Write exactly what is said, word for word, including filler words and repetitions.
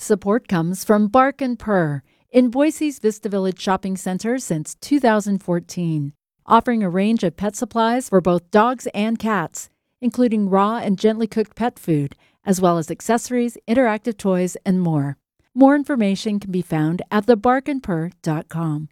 Support comes from Bark and Purr in Boise's Vista Village Shopping Center since two thousand fourteen, offering a range of pet supplies for both dogs and cats, including raw and gently cooked pet food, as well as accessories, interactive toys, and more. More information can be found at the bark and purr dot com.